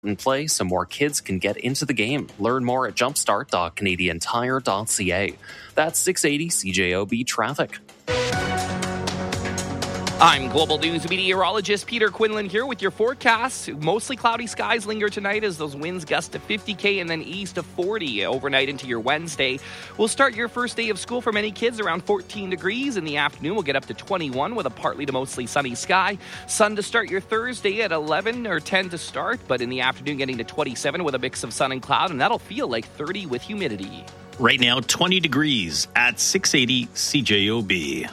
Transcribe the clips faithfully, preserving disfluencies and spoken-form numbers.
in play so more kids can get into the game. Learn more at jumpstart dot canadian tire dot c a. That's six eighty C J O B traffic. I'm Global News meteorologist Peter Quinlan here with your forecast. Mostly cloudy skies linger tonight as those winds gust to fifty K and then east to forty overnight into your Wednesday. We'll start your first day of school for many kids around fourteen degrees. In the afternoon, we'll get up to twenty-one with a partly to mostly sunny sky. Sun to start your Thursday at eleven or ten to start, but in the afternoon getting to twenty-seven with a mix of sun and cloud, and that'll feel like thirty with humidity. Right now, twenty degrees at six eighty C J O B.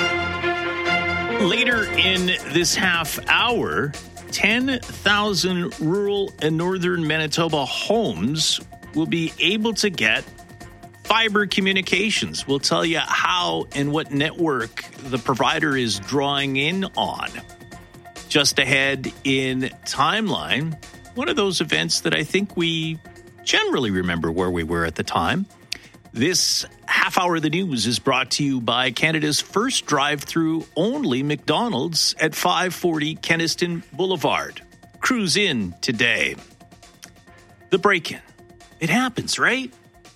Later in this half hour, ten thousand rural and northern Manitoba homes will be able to get fiber communications. We'll tell you how and what network the provider is drawing in on. Just ahead in Timeline, one of those events that I think we generally remember where we were at the time. This half hour of the news is brought to you by Canada's first drive-through only McDonald's at five forty Kenniston Boulevard. Cruise in today. The break-in. It happens, right?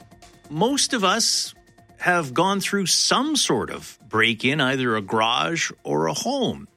Most of us have gone through some sort of break-in, either a garage or a home.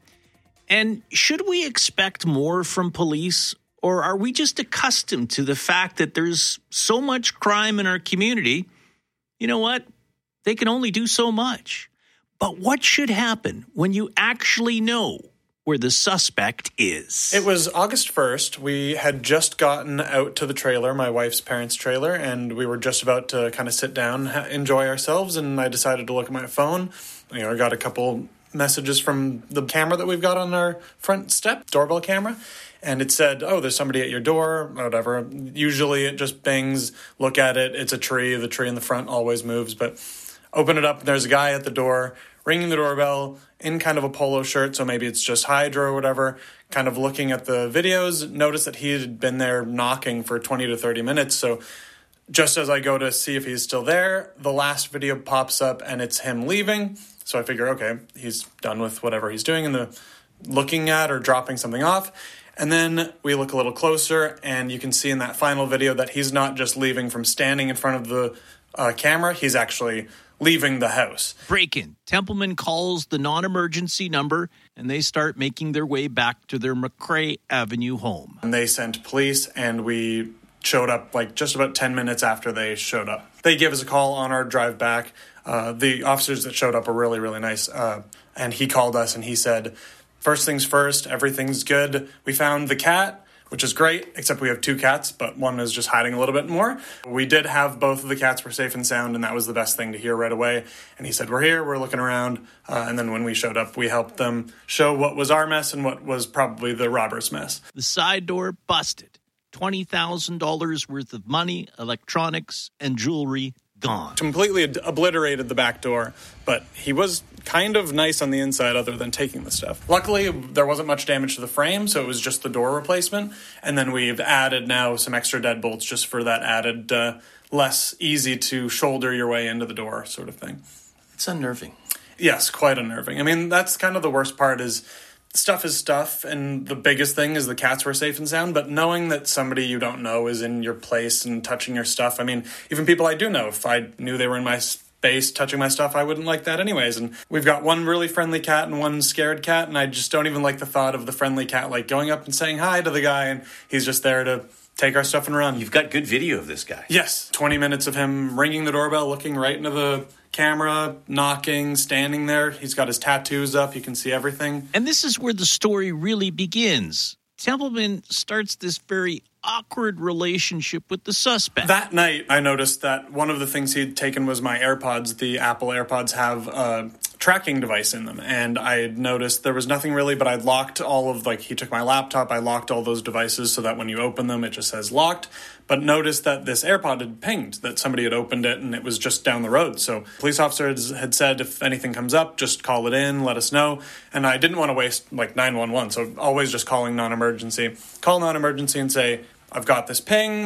And should we expect more from police, or are we just accustomed to the fact that there's so much crime in our community? You know what? They can only do so much. But what should happen when you actually know where the suspect is? It was August first. We had just gotten out to the trailer, my wife's parents' trailer, and we were just about to kind of sit down, enjoy ourselves, and I decided to look at my phone. You know, I got a couple messages from the camera that we've got on our front step, doorbell camera. And it said, oh, there's somebody at your door, whatever. Usually it just bangs, look at it, it's a tree. The tree in the front always moves. But open it up, and there's a guy at the door, ringing the doorbell, in kind of a polo shirt, so maybe it's just Hydro or whatever, kind of looking at the videos, noticed that he had been there knocking for twenty to thirty minutes. So just as I go to see if he's still there, the last video pops up, and it's him leaving. So I figure, okay, he's done with whatever he's doing in the looking at or dropping something off. And then we look a little closer, and you can see in that final video that he's not just leaving from standing in front of the uh, camera. He's actually leaving the house. Break-in. Templeman calls the non-emergency number, and they start making their way back to their McCrae Avenue home. And they sent police, and we showed up like just about ten minutes after they showed up. They gave us a call on our drive back. Uh, the officers that showed up were really, really nice. Uh, and he called us, and he said, first things first, everything's good. We found the cat, which is great, except we have two cats, but one is just hiding a little bit more. We did have both of the cats were safe and sound, and that was the best thing to hear right away. And he said, we're here, we're looking around. Uh, and then when we showed up, we helped them show what was our mess and what was probably the robber's mess. The side door busted. twenty thousand dollars worth of money, electronics, and jewelry gone. Completely ad- obliterated the back door, but he was kind of nice on the inside other than taking the stuff. Luckily, there wasn't much damage to the frame, so it was just the door replacement. And then we've added now some extra deadbolts just for that added, uh, less easy to shoulder your way into the door sort of thing. It's unnerving. Yes, quite unnerving. I mean, that's kind of the worst part is stuff is stuff, and the biggest thing is the cats were safe and sound, but knowing that somebody you don't know is in your place and touching your stuff, I mean, even people I do know, if I knew they were in my space touching my stuff, I wouldn't like that anyways. And we've got one really friendly cat and one scared cat, and I just don't even like the thought of the friendly cat, like, going up and saying hi to the guy, and he's just there to take our stuff and run. You've got good video of this guy. Yes. twenty minutes of him ringing the doorbell, looking right into the camera, knocking, standing there. He's got his tattoos up. You can see everything. And this is where the story really begins. Templeman starts this very awkward relationship with the suspect. That night, I noticed that one of the things he'd taken was my AirPods. The Apple AirPods have a tracking device in them, and I had noticed there was nothing really, but I'd locked all of, like, he took my laptop, I locked all those devices so that when you open them, it just says locked, but noticed that this AirPod had pinged, that somebody had opened it, and it was just down the road. So police officers had said, if anything comes up, just call it in, let us know, and I didn't want to waste, like, nine one one, so always just calling non-emergency. Call non-emergency and say, I've got this ping,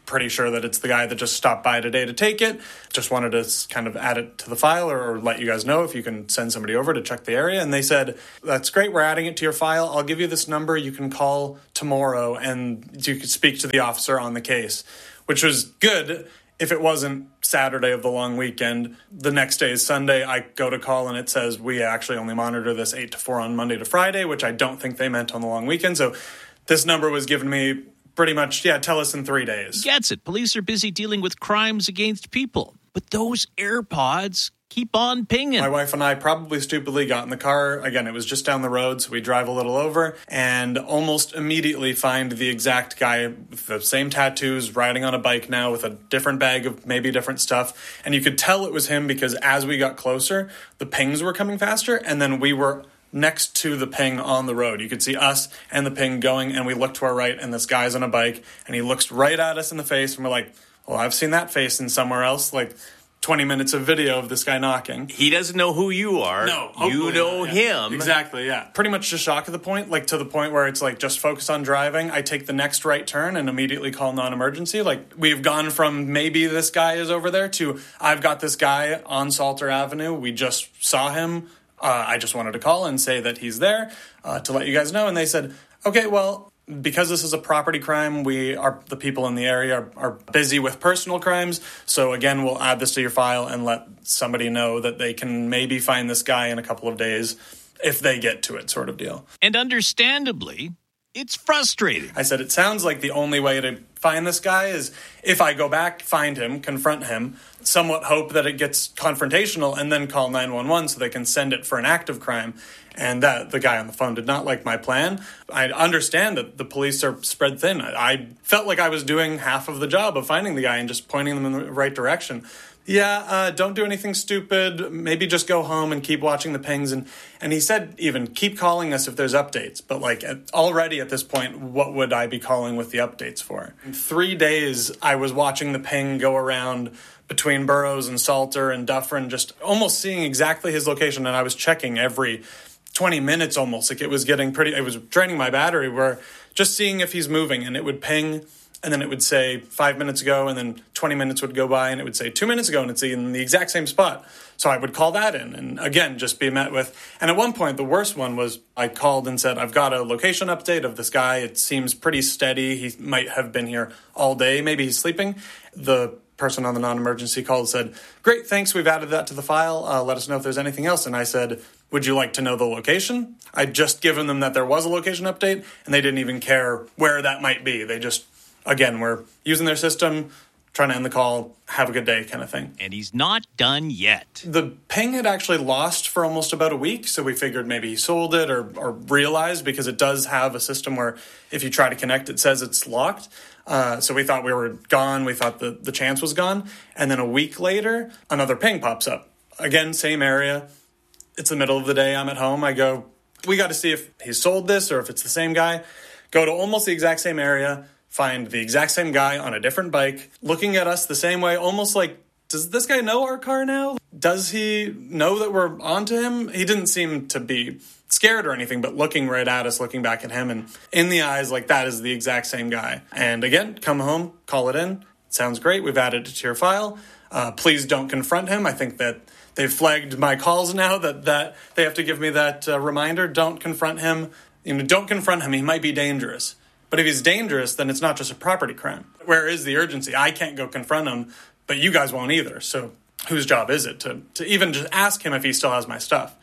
pretty sure that it's the guy that just stopped by today to take it. Just wanted to kind of add it to the file or, or let you guys know if you can send somebody over to check the area. And they said, that's great, we're adding it to your file. I'll give you this number. You can call tomorrow and you can speak to the officer on the case, which was good. If it wasn't Saturday of the long weekend, the next day is Sunday, I go to call and it says we actually only monitor this eight to four on Monday to Friday, which I don't think they meant on the long weekend. So this number was given me pretty much, yeah, tell us in three days. Gets it. Police are busy dealing with crimes against people. But those AirPods keep on pinging. My wife and I probably stupidly got in the car. Again, it was just down the road, so we drive a little over and almost immediately find the exact guy with the same tattoos, riding on a bike now with a different bag of maybe different stuff. And you could tell it was him because as we got closer, the pings were coming faster, and then we were next to the ping on the road. You could see us and the ping going, and we look to our right, and this guy's on a bike, and he looks right at us in the face, and we're like, well, I've seen that face in somewhere else, like twenty minutes of video of this guy knocking. He doesn't know who you are. No. You know not, yeah. him. Exactly, yeah. Pretty much just shock at the point, like to the point where it's like just focus on driving. I take the next right turn and immediately call non-emergency. Like we've gone from maybe this guy is over there to I've got this guy on Salter Avenue. We just saw him. Uh, I just wanted to call and say that he's there uh, to let you guys know. And they said, okay, well, because this is a property crime, we are the people in the area are, are busy with personal crimes. So again, we'll add this to your file and let somebody know that they can maybe find this guy in a couple of days if they get to it, sort of deal. And understandably, it's frustrating. I said, it sounds like the only way to find this guy is if I go back, find him, confront him, somewhat hope that it gets confrontational, and then call nine one one so they can send it for an act of crime. And that the guy on the phone did not like my plan. I understand that the police are spread thin. I, I felt like I was doing half of the job of finding the guy and just pointing them in the right direction. Yeah, uh, don't do anything stupid. Maybe just go home and keep watching the pings. And, and he said even keep calling us if there's updates. But like at, already at this point, what would I be calling with the updates for? In three days, I was watching the ping go around between Burroughs and Salter and Dufferin, just almost seeing exactly his location. And I was checking every twenty minutes almost. Like it was getting pretty, it was draining my battery where just seeing if he's moving, and it would ping. And then it would say five minutes ago, and then twenty minutes would go by, and it would say two minutes ago, and it's in the exact same spot. So I would call that in, and again, just be met with. And at one point, the worst one was I called and said, I've got a location update of this guy. It seems pretty steady. He might have been here all day. Maybe he's sleeping. The person on the non-emergency call said, great, thanks. We've added that to the file. Uh, let us know if there's anything else. And I said, would you like to know the location? I'd just given them that there was a location update, and they didn't even care where that might be. They just... Again, we're using their system, trying to end the call, have a good day kind of thing. And he's not done yet. The ping had actually lost for almost about a week, so we figured maybe he sold it or, or realized, because it does have a system where if you try to connect, it says it's locked. Uh, so we thought we were gone. We thought the, the chance was gone. And then a week later, another ping pops up. Again, same area. It's the middle of the day. I'm at home. I go, we got to see if he sold this or if it's the same guy. Go to almost the exact same area. Find the exact same guy on a different bike, looking at us the same way, almost like, does this guy know our car now? Does he know that we're onto him? He didn't seem to be scared or anything, but looking right at us, looking back at him, and in the eyes, like that is the exact same guy. And again, come home, call it in. Sounds great. We've added it to your file. Uh, please don't confront him. I think that they've flagged my calls now, that, that they have to give me that uh, reminder. Don't confront him. You know, don't confront him. He might be dangerous. But if he's dangerous, then it's not just a property crime. Where is the urgency? I can't go confront him, but you guys won't either. So whose job is it to, to even just ask him if he still has my stuff?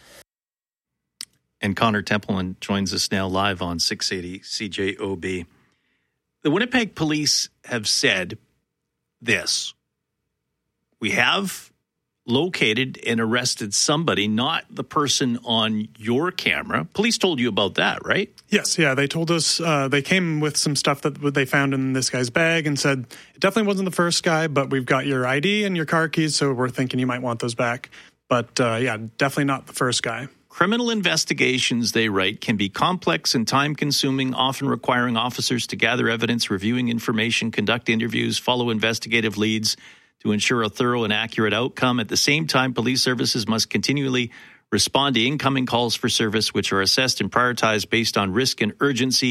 And Connor Templeman joins us now live on six eighty C J O B. The Winnipeg police have said this. We have located and arrested somebody, not the person on your camera. Police told you about that, right? Yes, yeah. They told us, uh, they came with some stuff that they found in this guy's bag and said, it definitely wasn't the first guy, but we've got your I D and your car keys, so we're thinking you might want those back. But uh, yeah, definitely not the first guy. Criminal investigations, they write, can be complex and time-consuming, often requiring officers to gather evidence, reviewing information, conduct interviews, follow investigative leads, to ensure a thorough and accurate outcome. At the same time, police services must continually respond to incoming calls for service, which are assessed and prioritized based on risk and urgency.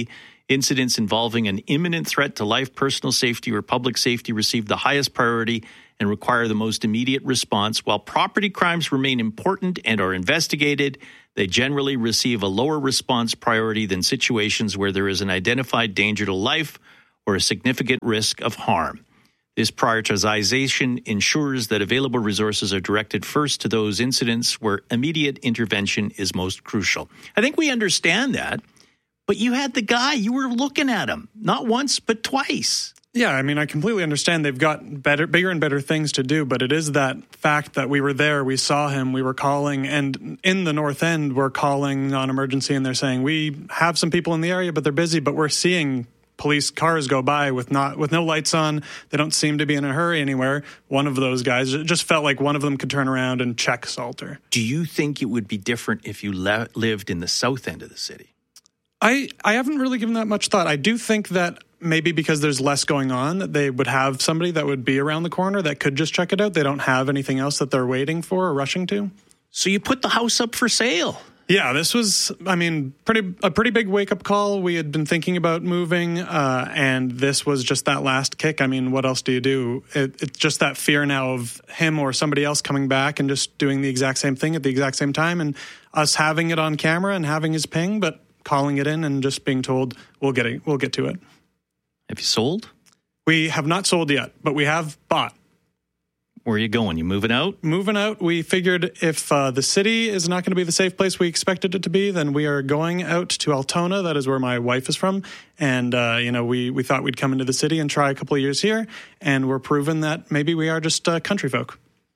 Incidents involving an imminent threat to life, personal safety, or public safety receive the highest priority and require the most immediate response. While property crimes remain important and are investigated, they generally receive a lower response priority than situations where there is an identified danger to life or a significant risk of harm. This prioritization ensures that available resources are directed first to those incidents where immediate intervention is most crucial. I think we understand that, but you had the guy, you were looking at him, not once, but twice. Yeah, I mean, I completely understand they've got better, bigger and better things to do, but it is that fact that we were there, we saw him, we were calling, and in the North End, we're calling non-emergency, and they're saying, we have some people in the area, but they're busy, but we're seeing police cars go by with not with no lights on. They don't seem to be in a hurry anywhere. One of those guys, it just felt like one of them could turn around and check Salter. Do you think it would be different if you le- lived in the south end of the city? I, I haven't really given that much thought. I do think that maybe because there's less going on, that they would have somebody that would be around the corner that could just check it out. They don't have anything else that they're waiting for or rushing to. So you put the house up for sale. Yeah, this was, I mean, pretty a pretty big wake-up call. We had been thinking about moving, uh, and this was just that last kick. I mean, what else do you do? It, it's just that fear now of him or somebody else coming back and just doing the exact same thing at the exact same time, and us having it on camera and having his ping, but calling it in and just being told, we'll get it, we'll get to it. Have you sold? We have not sold yet, but we have bought. Where are you going? You moving out? Moving out. We figured if uh, the city is not going to be the safe place we expected it to be, then we are going out to Altona. That is where my wife is from. And, uh, you know, we, we thought we'd come into the city and try a couple of years here. And we're proven that maybe we are just uh, country folk.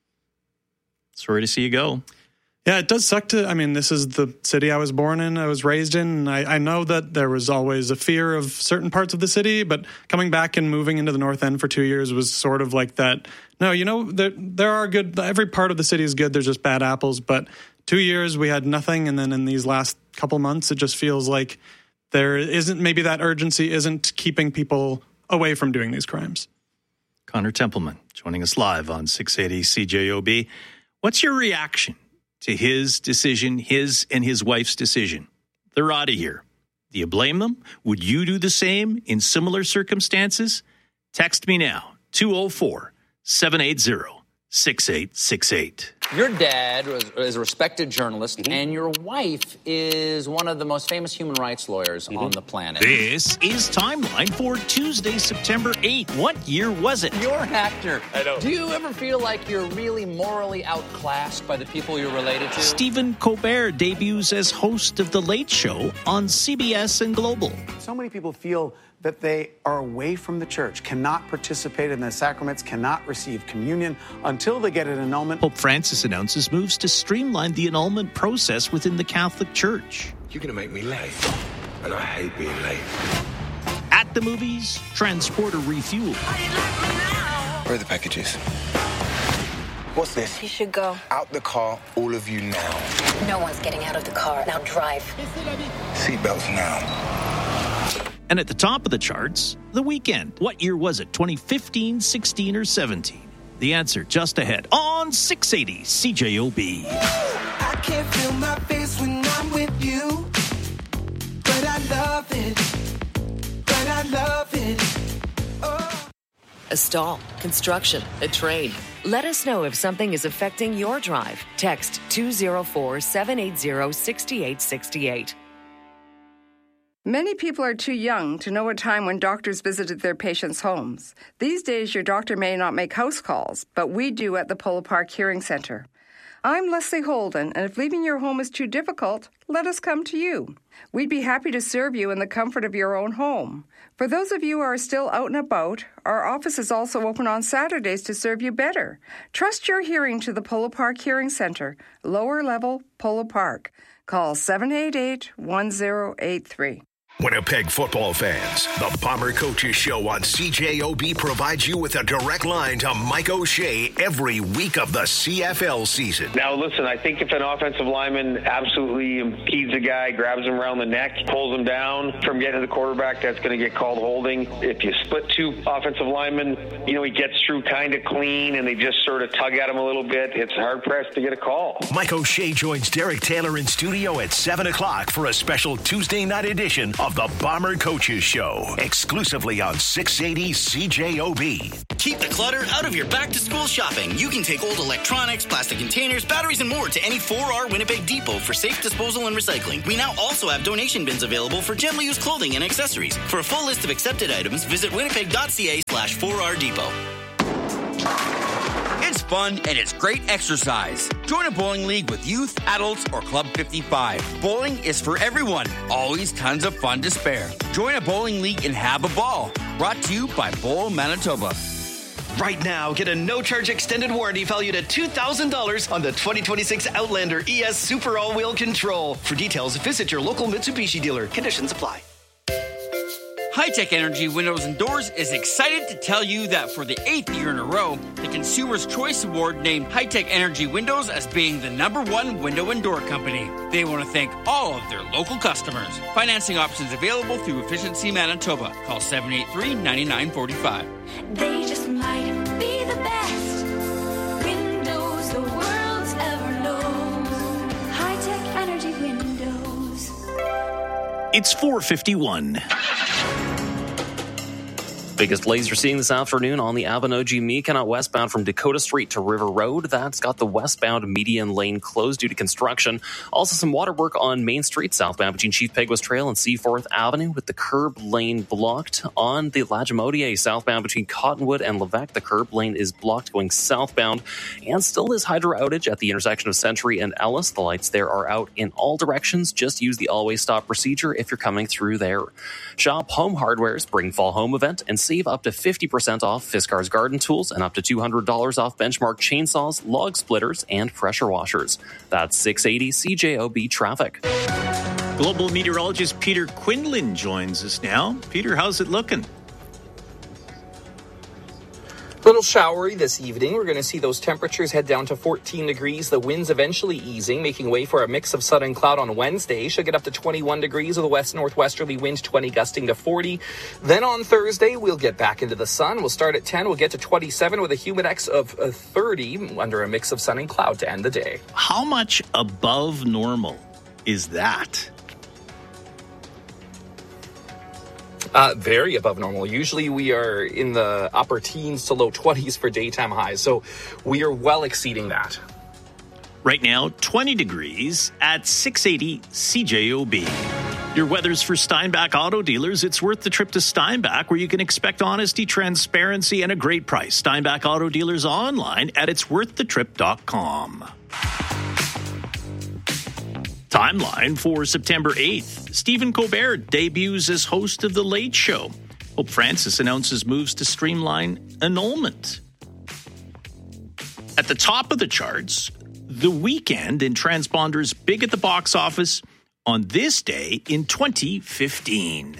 Sorry to see you go. Yeah, it does suck to, I mean, this is the city I was born in, I was raised in, and I, I know that there was always a fear of certain parts of the city, but coming back and moving into the North End for two years was sort of like that. No, you know, there, there are good, every part of the city is good, there's just bad apples, but two years we had nothing, and then in these last couple months, it just feels like there isn't, maybe that urgency isn't keeping people away from doing these crimes. Connor Templeman joining us live on six eighty C J O B. What's your reaction to his decision, his and his wife's decision? They're out of here. Do you blame them? Would you do the same in similar circumstances? Text me now, two oh four, seven eight zero, six eight six eight. Your dad was, is a respected journalist, mm-hmm. and your wife is one of the most famous human rights lawyers mm-hmm. on the planet. This is Timeline for Tuesday, September eighth. What year was it? You're an actor. I know. Do you ever feel like you're really morally outclassed by the people you're related to? Stephen Colbert debuts as host of The Late Show on C B S and Global. So many people feel that they are away from the church, cannot participate in the sacraments, cannot receive communion until they get an annulment. Pope Francis announces moves to streamline the annulment process within the Catholic Church. You're going to make me late, and I hate being late. At the movies, Transporter refueled. Where are the packages? What's this? You should go. Out the car, all of you now. No one's getting out of the car. Now drive. Seatbelts now. And at the top of the charts, The Weeknd. What year was it? twenty fifteen, sixteen, or seventeen? The answer just ahead on six eighty C J O B. I can't feel my face when I'm with you, but I love it, but I love it. Oh. A stall, construction, a train. Let us know if something is affecting your drive. Text two oh four, seven eight zero, six eight six eight. Many people are too young to know a time when doctors visited their patients' homes. These days, your doctor may not make house calls, but we do at the Polo Park Hearing Center. I'm Leslie Holden, and if leaving your home is too difficult, let us come to you. We'd be happy to serve you in the comfort of your own home. For those of you who are still out and about, our office is also open on Saturdays to serve you better. Trust your hearing to the Polo Park Hearing Center, lower level Polo Park. Call seven eight eight, one zero eight three. Winnipeg football fans, the Bomber Coaches Show on C J O B provides you with a direct line to Mike O'Shea every week of the C F L season. Now, listen, I think if an offensive lineman absolutely impedes a guy, grabs him around the neck, pulls him down from getting to the quarterback, that's going to get called holding. If you split two offensive linemen, you know, he gets through kind of clean and they just sort of tug at him a little bit, it's hard-pressed to get a call. Mike O'Shea joins Derek Taylor in studio at seven o'clock for a special Tuesday night edition of the Bomber Coaches Show, exclusively on six eighty C J O B. Keep the clutter out of your back-to-school shopping. You can take old electronics, plastic containers, batteries, and more to any four R Winnipeg Depot for safe disposal and recycling. We now also have donation bins available for gently used clothing and accessories. For a full list of accepted items, visit winnipeg.ca slash 4R Depot. It's fun and it's great exercise. Join a bowling league with youth, adults, or Club fifty-five. Bowling is for everyone. Always tons of fun to spare. Join a bowling league and have a ball. Brought to you by Bowl Manitoba. Right now, get a no-charge extended warranty valued at two thousand dollars on the twenty twenty-six Outlander E S Super All-Wheel Control. For details, visit your local Mitsubishi dealer. Conditions apply. High-Tech Energy Windows and Doors is excited to tell you that for the eighth year in a row, the Consumer's Choice Award named High-Tech Energy Windows as being the number one window and door company. They want to thank all of their local customers. Financing options available through Efficiency Manitoba. Call seven eight three, nine nine four five. They just might be the best windows the world's ever known. High-Tech Energy Windows. It's four fifty-one. Biggest delays you're seeing this afternoon on the Abanoji-Meekana westbound from Dakota Street to River Road. That's got the westbound median lane closed due to construction. Also some water work on Main Street southbound between Chief Peguis Trail and Seaforth Avenue with the curb lane blocked. On the Lagimodiere southbound between Cottonwood and Levesque, the curb lane is blocked going southbound. And still is hydro outage at the intersection of Century and Ellis. The lights there are out in all directions. Just use the always stop procedure if you're coming through there. Shop Home Hardware's Bring Fall Home event and save up to fifty percent off Fiskars garden tools and up to two hundred dollars off Benchmark chainsaws, log splitters, and pressure washers. That's six eighty C J O B traffic. Global meteorologist Peter Quinlan joins us now. Peter, how's it looking? A little showery this evening. We're going to see those temperatures head down to fourteen degrees. The winds eventually easing, making way for a mix of sun and cloud on Wednesday. Should get up to twenty-one degrees with a west-northwesterly wind, twenty gusting to forty. Then on Thursday, we'll get back into the sun. We'll start at ten. We'll get to twenty-seven with a humidex of thirty under a mix of sun and cloud to end the day. How much above normal is that? Uh, very above normal. Usually we are in the upper teens to low twenties for daytime highs, so we are well exceeding that. Right now, twenty degrees at six eighty C J O B. Your weather's for Steinbach Auto Dealers. It's worth the trip to Steinbach, where you can expect honesty, transparency, and a great price. Steinbach Auto Dealers online at its worth the trip dot com. Timeline for September eighth. Stephen Colbert debuts as host of The Late Show. Pope Francis announces moves to streamline annulment. At the top of the charts, The Weeknd and Transponder's Big at the Box Office on this day in twenty fifteen.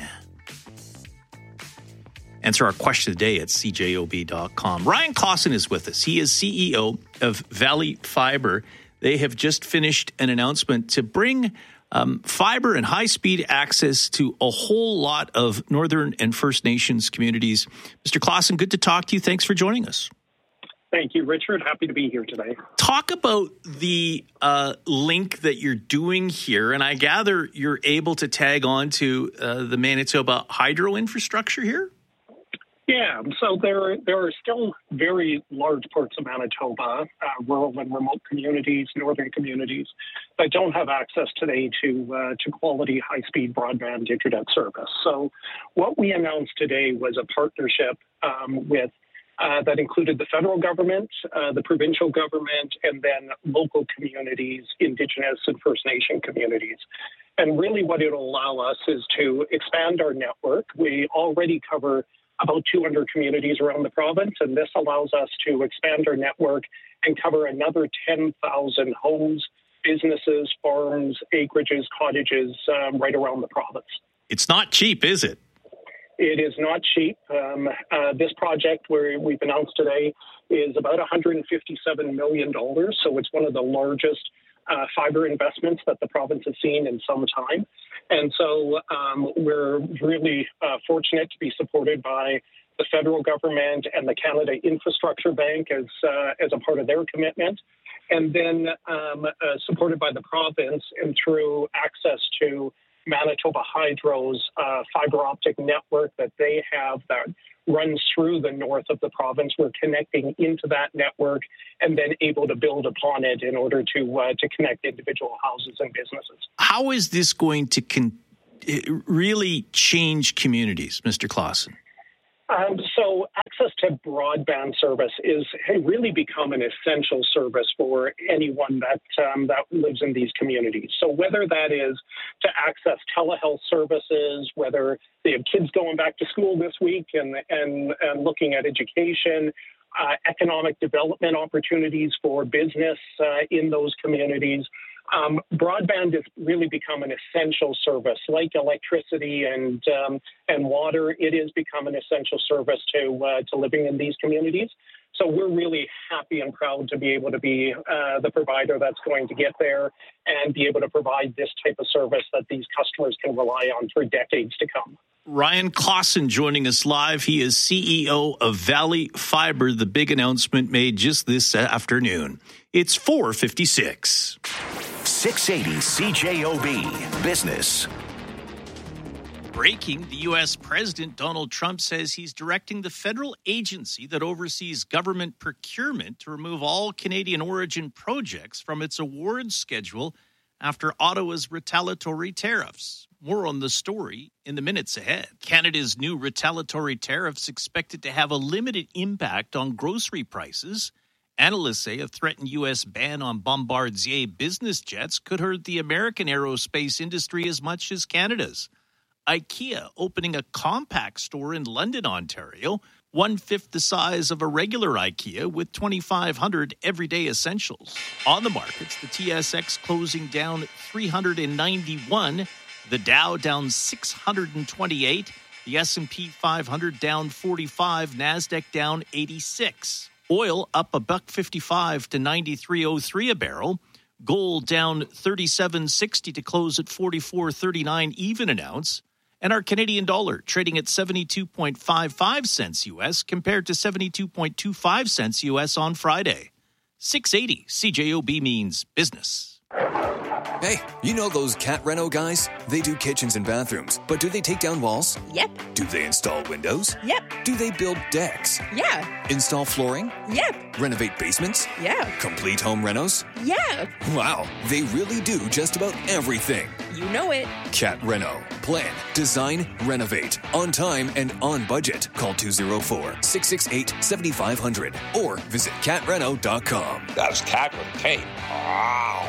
Answer our question of the day at C J O B dot com. Ryan Clausen is with us. He is C E O of Valley Fiber. They have just finished an announcement to bring um, fiber and high-speed access to a whole lot of Northern and First Nations communities. Mister Clausen, good to talk to you. Thanks for joining us. Thank you, Richard. Happy to be here today. Talk about the uh, link that you're doing here, and I gather you're able to tag on to uh, the Manitoba hydro infrastructure here? Yeah, so there there are still very large parts of Manitoba, uh, rural and remote communities, northern communities, that don't have access today to uh, to quality high-speed broadband internet service. So what we announced today was a partnership um, with uh, that included the federal government, uh, the provincial government, and then local communities, Indigenous and First Nation communities. And really what it'll allow us is to expand our network. We already cover about two hundred communities around the province, and this allows us to expand our network and cover another ten thousand homes, businesses, farms, acreages, cottages um, right around the province. It's not cheap, is it? It is not cheap. Um, uh, this project where we've announced today is about one hundred fifty-seven million dollars, so it's one of the largest uh, fiber investments that the province has seen in some time. And so um, we're really uh, fortunate to be supported by the federal government and the Canada Infrastructure Bank as uh, as a part of their commitment, and then um, uh, supported by the province and through access to Manitoba Hydro's uh, fiber optic network that they have that runs through the north of the province. We're connecting into that network and then able to build upon it in order to uh, to connect individual houses and businesses. How is this going to con- really change communities, Mister Clausen? Um, so access to broadband service is has really become an essential service for anyone that um, that lives in these communities. So whether that is to access telehealth services, whether they have kids going back to school this week and and, and looking at education, uh, economic development opportunities for business uh, in those communities. Um, broadband has really become an essential service, like electricity and um, and water. It has become an essential service to uh, to living in these communities. So we're really happy and proud to be able to be uh, the provider that's going to get there and be able to provide this type of service that these customers can rely on for decades to come. Ryan Clausen joining us live. He is C E O of Valley Fiber, the big announcement made just this afternoon. It's four fifty-six. six eighty C J O B Business. Breaking, the U S President Donald Trump says he's directing the federal agency that oversees government procurement to remove all Canadian origin projects from its awards schedule after Ottawa's retaliatory tariffs. More on the story in the minutes ahead. Canada's new retaliatory tariffs expected to have a limited impact on grocery prices. Analysts say a threatened U S ban on Bombardier business jets could hurt the American aerospace industry as much as Canada's. IKEA opening a compact store in London, Ontario, one-fifth the size of a regular IKEA with twenty-five hundred everyday essentials. On the markets, the T S X closing down three hundred ninety-one, the Dow down six hundred twenty-eight, the S and P five hundred down forty-five, NASDAQ down eighty-six. Oil up a buck fifty-five to ninety-three oh three a barrel. Gold down thirty-seven sixty to close at forty-four thirty-nine even an ounce. And our Canadian dollar trading at seventy-two point five five cents U S compared to seventy-two point two five cents U S on Friday. six eighty C J O B means business. Hey, you know those Cat Reno guys? They do kitchens and bathrooms, but do they take down walls? Yep. Do they install windows? Yep. Do they build decks? Yeah. Install flooring? Yep. Renovate basements? Yeah. Complete home renos? Yeah. Wow, they really do just about everything. You know it. Cat Reno. Plan, design, renovate. On time and on budget. Call two oh four, six six eight, seven five zero zero or visit cat reno dot com. That's cat with a K. Wow.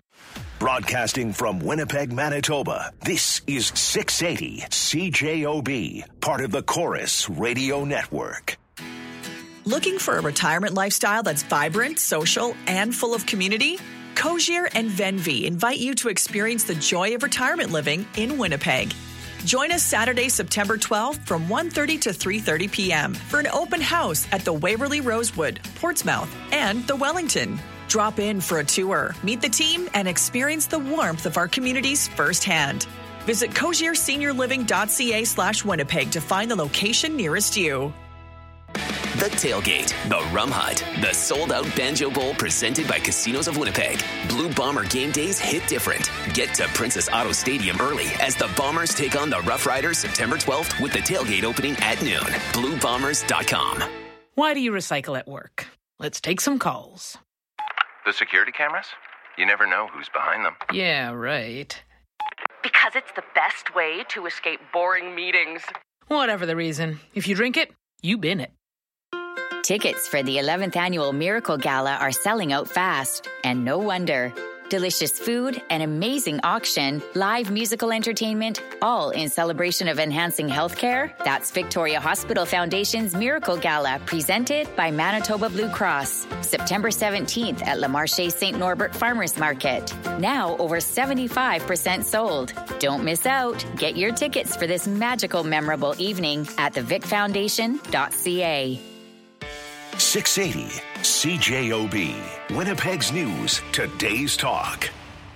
Broadcasting from Winnipeg, Manitoba, this is six eighty C J O B, part of the Chorus Radio Network. Looking for a retirement lifestyle that's vibrant, social, and full of community? Cozier and Venvi invite you to experience the joy of retirement living in Winnipeg. Join us Saturday, September twelfth from one thirty to three thirty p.m. for an open house at the Waverly Rosewood, Portsmouth, and the Wellington. Drop in for a tour, meet the team, and experience the warmth of our communities firsthand. Visit cozierseniorliving.ca slash Winnipeg to find the location nearest you. The Tailgate, the Rum Hut, the sold-out Banjo Bowl presented by Casinos of Winnipeg. Blue Bomber game days hit different. Get to Princess Auto Stadium early as the Bombers take on the Rough Riders September twelfth with the tailgate opening at noon. blue bombers dot com. Why do you recycle at work? Let's take some calls. The security cameras? You never know who's behind them. Yeah, right. Because it's the best way to escape boring meetings. Whatever the reason. If you drink it, you bin it. Tickets for the eleventh Annual Miracle Gala are selling out fast, and no wonder. Delicious food, an amazing auction, live musical entertainment, all in celebration of enhancing healthcare. That's Victoria Hospital Foundation's Miracle Gala, presented by Manitoba Blue Cross. September seventeenth at Le Marché Saint Norbert Farmers Market. Now over seventy-five percent sold. Don't miss out. Get your tickets for this magical, memorable evening at the vic foundation dot c a. six eighty C J O B, Winnipeg's News, today's talk.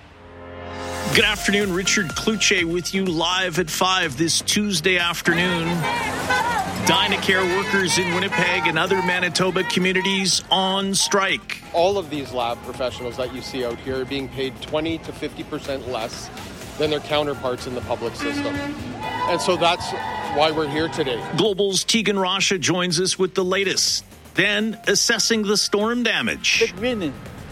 Good afternoon, Richard Kluche with you live at five this Tuesday afternoon. Dynacare workers in Winnipeg and other Manitoba communities on strike. All of these lab professionals that you see out here are being paid twenty to fifty percent less than their counterparts in the public system. And so that's why we're here today. Global's Tegan Rasha joins us with the latest. Then assessing the storm damage. Big winning.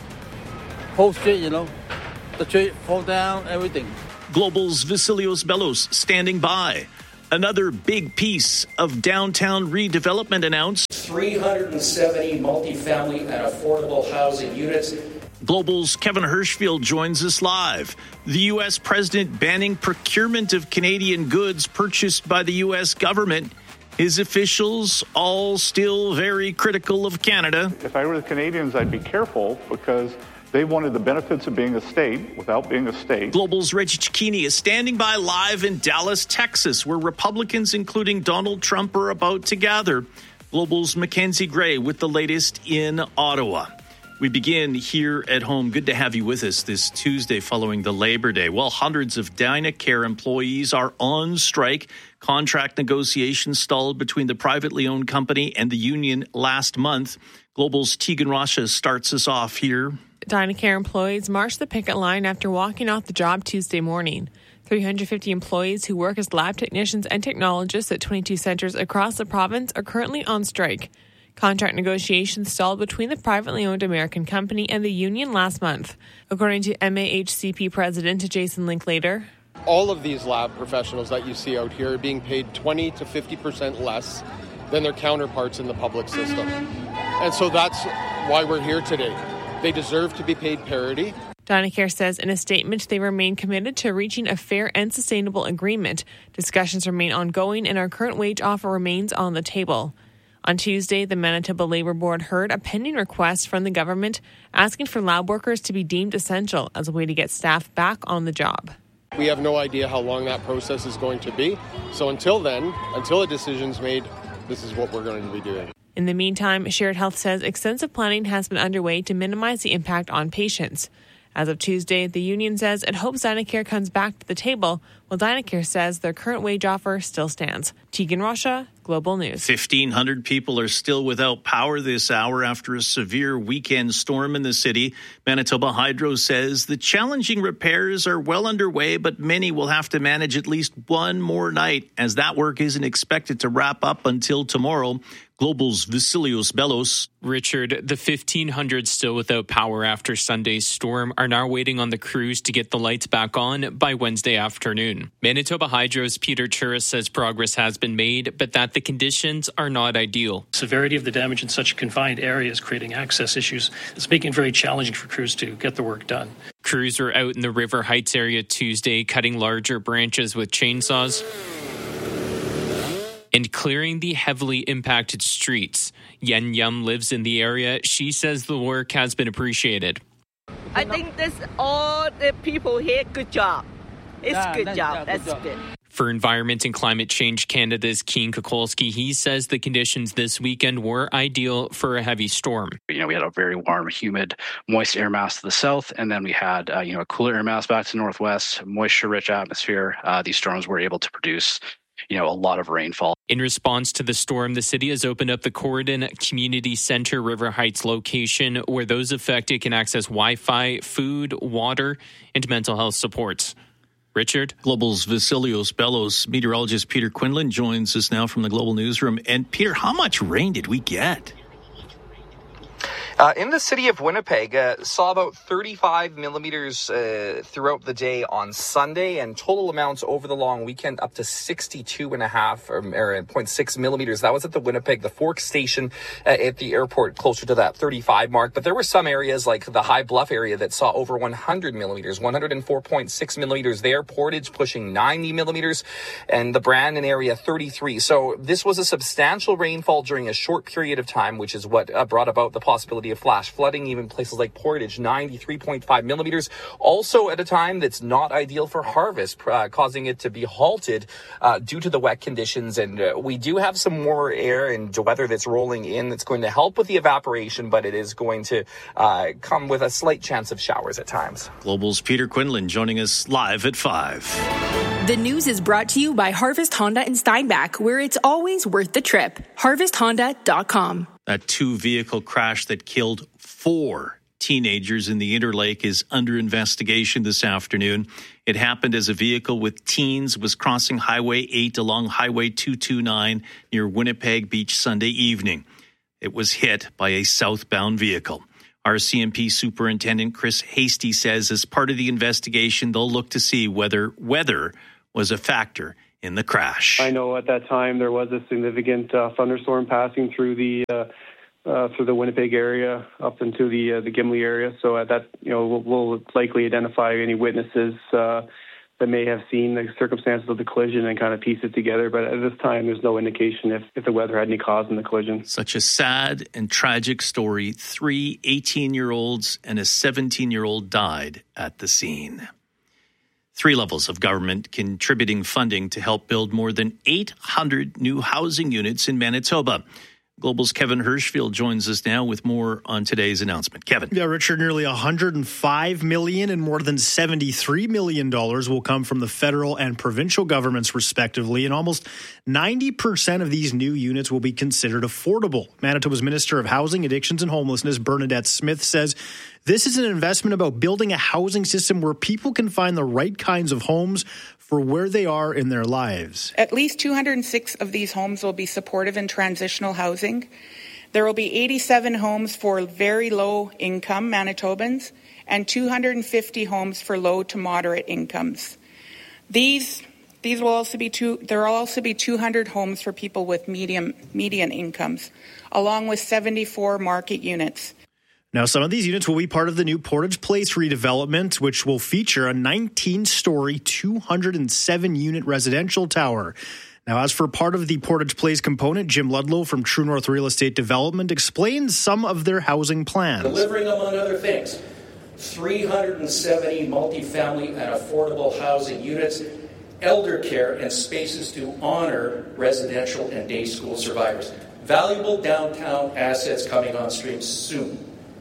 Whole street, you know. The tree fall down, everything. Global's Vasilios Bellos standing by. Another big piece of downtown redevelopment announced. three hundred seventy multifamily and affordable housing units. Global's Kevin Hirschfield joins us live. The U S president banning procurement of Canadian goods purchased by the U S government. His officials all still very critical of Canada. If I were the Canadians, I'd be careful because they wanted the benefits of being a state without being a state. Global's Reggie Cicchini is standing by live in Dallas, Texas, where Republicans, including Donald Trump, are about to gather. Global's Mackenzie Gray with the latest in Ottawa. We begin here at home. Good to have you with us this Tuesday following the Labor Day. Well, hundreds of Dynacare employees are on strike. Contract negotiations stalled between the privately owned company and the union last month. Global's Tegan Rasha starts us off here. Dynacare employees marched the picket line after walking off the job Tuesday morning. three hundred fifty employees who work as lab technicians and technologists at twenty-two centres across the province are currently on strike. Contract negotiations stalled between the privately owned American company and the union last month, according to M A H C P President Jason Linklater. All of these lab professionals that you see out here are being paid twenty to fifty percent less than their counterparts in the public system. And so that's why we're here today. They deserve to be paid parity. Dynacare says in a statement they remain committed to reaching a fair and sustainable agreement. Discussions remain ongoing and our current wage offer remains on the table. On Tuesday, the Manitoba Labour Board heard a pending request from the government asking for lab workers to be deemed essential as a way to get staff back on the job. We have no idea how long that process is going to be. So until then, until a decision's made, this is what we're going to be doing. In the meantime, Shared Health says extensive planning has been underway to minimize the impact on patients. As of Tuesday, the union says it hopes Dynacare comes back to the table, while Dynacare says their current wage offer still stands. Tegan Rasha, Global News. fifteen hundred people are still without power this hour after a severe weekend storm in the city. Manitoba Hydro says the challenging repairs are well underway, but many will have to manage at least one more night, as that work isn't expected to wrap up until tomorrow. Global's Vasilios Bellos. Richard, the fifteen hundred still without power after Sunday's storm are now waiting on the crews to get the lights back on by Wednesday afternoon. Manitoba Hydro's Peter Churis says progress has been made, but that the conditions are not ideal. Severity of the damage in such a confined area is creating access issues. It's making it very challenging for crews to get the work done. Crews were out in the River Heights area Tuesday cutting larger branches with chainsaws and clearing the heavily impacted streets. Yen Yum lives in the area. She says the work has been appreciated. I think that's all the people here. Good job. It's Yeah, good that's- job. yeah, That's good job. good. For Environment and Climate Change Canada's Keen Kukolski, he says the conditions this weekend were ideal for a heavy storm. You know, we had a very warm, humid, moist air mass to the south, and then we had, uh, you know, a cooler air mass back to the northwest, moisture-rich atmosphere. Uh, these storms were able to produce, you know, a lot of rainfall. In response to the storm, the city has opened up the Corridon Community Center River Heights location where those affected can access Wi-Fi, food, water, and mental health supports. Richard? Global's Vasilios Bellos. Meteorologist Peter Quinlan joins us now from the Global Newsroom. And Peter, how much rain did we get? Uh, in the city of Winnipeg, uh, saw about thirty-five millimeters uh, throughout the day on Sunday, and total amounts over the long weekend up to sixty-two and a half or, or zero point six millimeters. That was at the Winnipeg, the Fork Station uh, at the airport, closer to that thirty-five mark. But there were some areas like the High Bluff area that saw over one hundred millimeters, one hundred four point six millimeters there. Portage pushing ninety millimeters, and the Brandon area thirty-three. So this was a substantial rainfall during a short period of time, which is what uh, brought about the possibility of flash flooding. Even places like Portage, ninety-three point five millimeters. Also at a time that's not ideal for harvest, uh, causing it to be halted uh, due to the wet conditions. And uh, we do have some more air and weather that's rolling in that's going to help with the evaporation, but it is going to uh, come with a slight chance of showers at times. Global's Peter Quinlan joining us live at five. The news is brought to you by Harvest Honda in Steinbach, where it's always worth the trip. harvest honda dot com. That two-vehicle crash that killed four teenagers in the Interlake is under investigation this afternoon. It happened as a vehicle with teens was crossing Highway eight along Highway two twenty-nine near Winnipeg Beach Sunday evening. It was hit by a southbound vehicle. R C M P Superintendent Chris Hasty says as part of the investigation, they'll look to see whether weather was a factor in the crash. I know at that time there was a significant uh, thunderstorm passing through the uh, uh, through the Winnipeg area up into the uh, the Gimli area. So at that, you know, we'll, we'll likely identify any witnesses uh, that may have seen the circumstances of the collision and kind of piece it together. But at this time, there's no indication if, if the weather had any cause in the collision. Such a sad and tragic story. Three eighteen-year-olds and a seventeen-year-old died at the scene. Three levels of government contributing funding to help build more than eight hundred new housing units in Manitoba. Global's Kevin Hirschfield joins us now with more on today's announcement. Kevin. Yeah, Richard, nearly one hundred five million dollars and more than seventy-three million dollars will come from the federal and provincial governments, respectively, and almost ninety percent of these new units will be considered affordable. Manitoba's Minister of Housing, Addictions and Homelessness, Bernadette Smith, says this is an investment about building a housing system where people can find the right kinds of homes for where they are in their lives. At least two hundred six of these homes will be supportive and transitional housing. There will be eighty-seven homes for very low income Manitobans and two hundred fifty homes for low to moderate incomes. These these will also be two there will also be two hundred homes for people with medium median incomes, along with seventy-four market units. Now, some of these units will be part of the new Portage Place redevelopment, which will feature a nineteen-story, two hundred seven unit residential tower. Now, as for part of the Portage Place component, Jim Ludlow from True North Real Estate Development explains some of their housing plans. Delivering, among other things, three hundred seventy multifamily and affordable housing units, elder care, and spaces to honor residential and day school survivors. Valuable downtown assets coming on stream soon.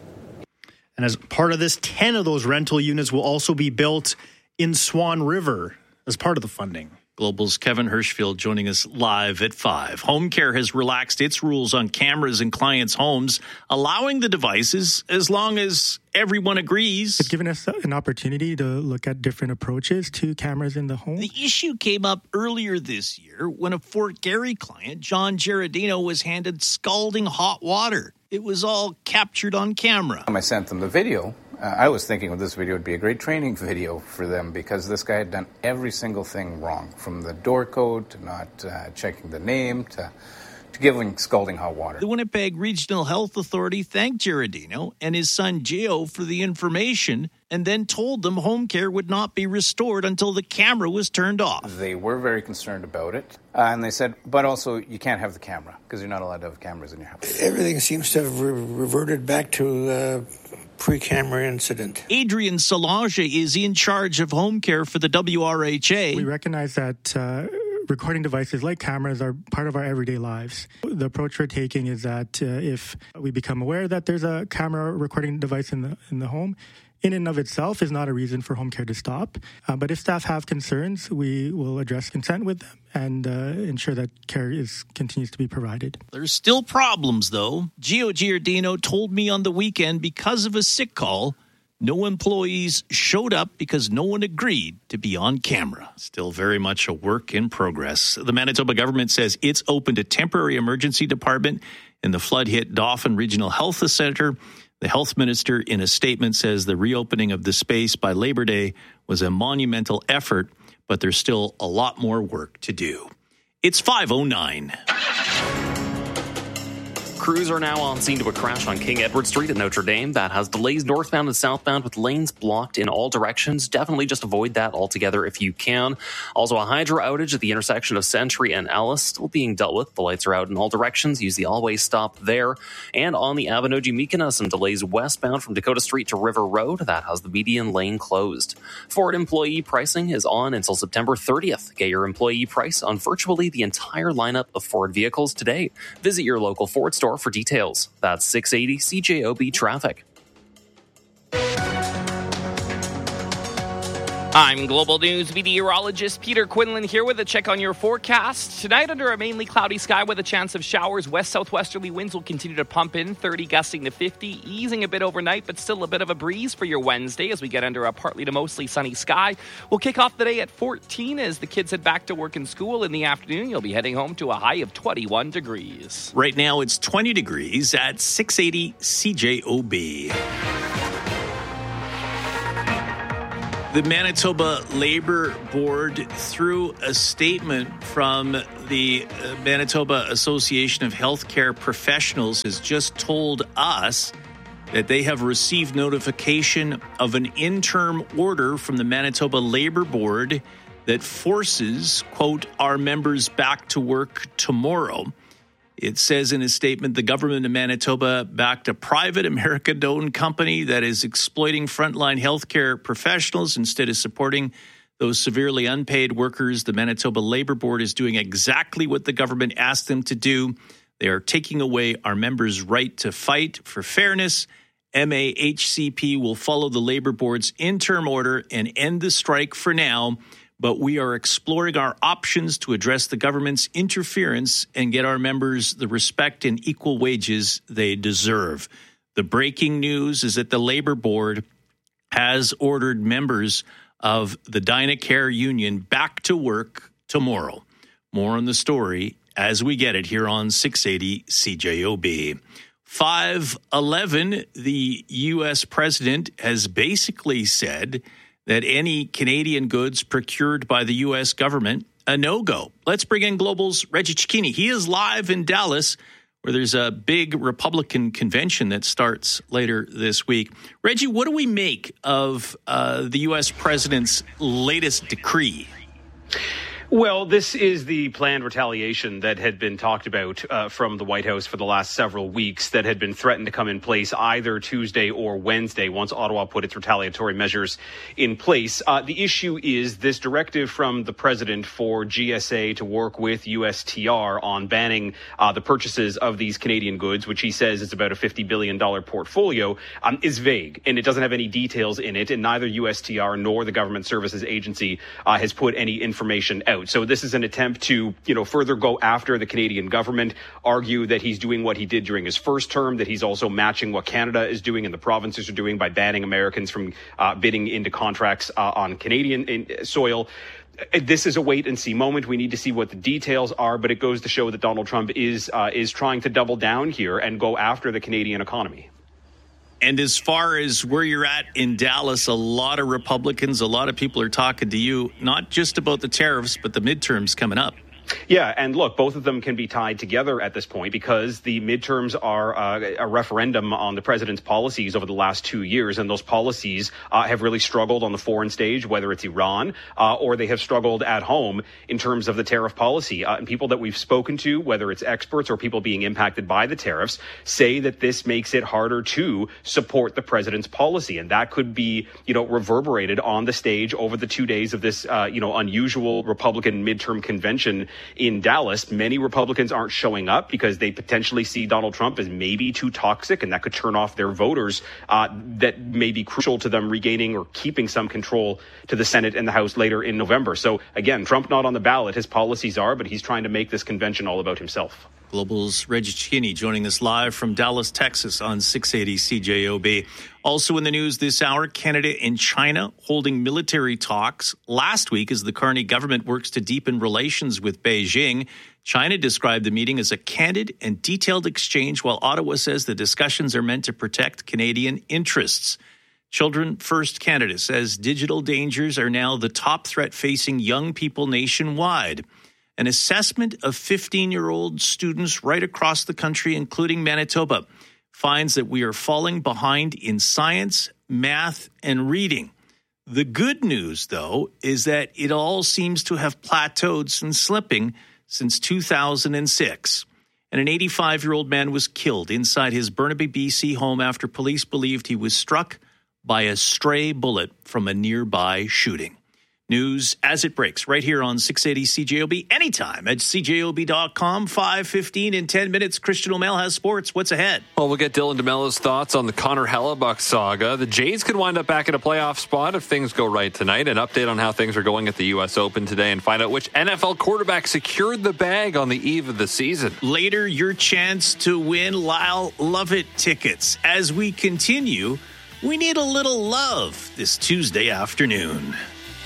And as part of this, ten of those rental units will also be built in Swan River as part of the funding. Global's Kevin Hirschfield joining us live at five. Home Care has relaxed its rules on cameras in clients' homes, allowing the devices as long as everyone agrees. It's given us an opportunity to look at different approaches to cameras in the home. The issue came up earlier this year when a Fort Garry client, John Giardino, was handed scalding hot water. It was all captured on camera. I sent them the video. Uh, I was thinking well, this video would be a great training video for them because this guy had done every single thing wrong, from the door code to not uh, checking the name to, to giving scalding hot water. The Winnipeg Regional Health Authority thanked Giardino and his son Gio for the information and then told them home care would not be restored until the camera was turned off. They were very concerned about it. Uh, and they said, but also you can't have the camera because you're not allowed to have cameras in your house. Everything seems to have re- reverted back to uh, pre-camera incident. Adrian Solange is in charge of home care for the W R H A. We recognize that uh, recording devices like cameras are part of our everyday lives. The approach we're taking is that uh, if we become aware that there's a camera recording device in the in the home, in and of itself is not a reason for home care to stop. Uh, but if staff have concerns, we will address consent with them and uh, ensure that care is continues to be provided. There's still problems, though. Gio Giardino told me on the weekend because of a sick call, no employees showed up because no one agreed to be on camera. Still very much a work in progress. The Manitoba government says it's opened a temporary emergency department in the flood-hit Dauphin Regional Health Centre. The health minister, in a statement, says the reopening of the space by Labor Day was a monumental effort, but there's still a lot more work to do. It's five oh nine. Crews are now on scene to a crash on King Edward Street in Notre Dame that has delays northbound and southbound with lanes blocked in all directions. Definitely just avoid that altogether if you can. Also, a hydro outage at the intersection of Century and Ellis still being dealt with. The lights are out in all directions. Use the all-way stop there. And on the Avanoji-Mikina, some delays westbound from Dakota Street to River Road. That has the median lane closed. Ford employee pricing is on until September thirtieth. Get your employee price on virtually the entire lineup of Ford vehicles today. Visit your local Ford store for details. That's six eighty C J O B traffic. I'm Global News meteorologist Peter Quinlan here with a check on your forecast. Tonight, under a mainly cloudy sky with a chance of showers, west-southwesterly winds will continue to pump in, thirty gusting to fifty, easing a bit overnight, but still a bit of a breeze for your Wednesday as we get under a partly to mostly sunny sky. We'll kick off the day at fourteen as the kids head back to work and school. In the afternoon, you'll be heading home to a high of twenty-one degrees. Right now, it's twenty degrees at six eighty C J O B. The Manitoba Labour Board, through a statement from the Manitoba Association of Healthcare Professionals, has just told us that they have received notification of an interim order from the Manitoba Labour Board that forces, quote, our members back to work tomorrow. It says in a statement, the government of Manitoba backed a private American-owned company that is exploiting frontline healthcare professionals instead of supporting those severely unpaid workers. The Manitoba Labour Board is doing exactly what the government asked them to do. They are taking away our members' right to fight for fairness. M A H C P will follow the Labour Board's interim order and end the strike for now. But we are exploring our options to address the government's interference and get our members the respect and equal wages they deserve. The breaking news is that the Labour Board has ordered members of the Dynacare Union back to work tomorrow. More on the story as we get it here on six eighty C J O B. five eleven, the U S president has basically said that any Canadian goods procured by the U S government, a no-go. Let's bring in Global's Reggie Cecchini. He is live in Dallas, where there's a big Republican convention that starts later this week. Reggie, what do we make of uh, the U S president's latest decree? Well, this is the planned retaliation that had been talked about uh, from the White House for the last several weeks that had been threatened to come in place either Tuesday or Wednesday once Ottawa put its retaliatory measures in place. Uh, the issue is this directive from the president for G S A to work with U S T R on banning uh, the purchases of these Canadian goods, which he says is about a fifty billion dollars portfolio, um, is vague, and it doesn't have any details in it, and neither U S T R nor the Government Services Agency uh, has put any information out. So this is an attempt to, you know, further go after the Canadian government, argue that he's doing what he did during his first term, that he's also matching what Canada is doing and the provinces are doing by banning Americans from uh, bidding into contracts uh, on Canadian in, soil. This is a wait-and-see moment. We need to see what the details are, but it goes to show that Donald Trump is uh, is trying to double down here and go after the Canadian economy. And as far as where you're at in Dallas, a lot of Republicans, a lot of people are talking to you, not just about the tariffs, but the midterms coming up. Yeah, and look, both of them can be tied together at this point because the midterms are uh, a referendum on the president's policies over the last two years, and those policies uh, have really struggled on the foreign stage, whether it's Iran uh, or they have struggled at home in terms of the tariff policy. Uh, and people that we've spoken to, whether it's experts or people being impacted by the tariffs, say that this makes it harder to support the president's policy, and that could be, you know, reverberated on the stage over the two days of this, uh, you know, unusual Republican midterm convention in Dallas. Many Republicans aren't showing up because they potentially see Donald Trump as maybe too toxic, and that could turn off their voters uh, that may be crucial to them regaining or keeping some control to the Senate and the House later in November. So again, Trump not on the ballot. His policies are, but he's trying to make this convention all about himself. Global's Reggie Cecchini joining us live from Dallas, Texas on six eighty C J O B. Also in the news this hour, Canada and China holding military talks last week as the Carney government works to deepen relations with Beijing. China described the meeting as a candid and detailed exchange, while Ottawa says the discussions are meant to protect Canadian interests. Children First Canada says digital dangers are now the top threat facing young people nationwide. An assessment of fifteen-year-old students right across the country, including Manitoba, finds that we are falling behind in science, math, and reading. The good news, though, is that it all seems to have plateaued since slipping since two thousand six. And an eighty-five-year-old man was killed inside his Burnaby, B C home after police believed he was struck by a stray bullet from a nearby shooting. News as it breaks right here on six eighty C J O B anytime at C J O B dot com. five fifteen in ten minutes. Christian O'Mell has sports. What's ahead? Well, we'll get Dylan DeMello's thoughts on the Connor Hellebuck saga. The Jays could wind up back in a playoff spot if things go right tonight. An update on how things are going at the U S Open today and find out which N F L quarterback secured the bag on the eve of the season. Later, your chance to win Lyle Lovett tickets. As we continue, we need a little love this Tuesday afternoon.